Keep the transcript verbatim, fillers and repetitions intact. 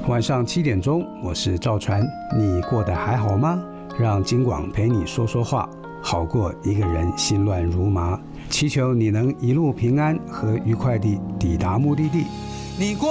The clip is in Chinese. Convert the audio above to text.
晚上七点钟，我是赵传，你过得还好吗？让金广陪你说说话，好过一个人心乱如麻。祈求你能一路平安和愉快地抵达目的地。 你过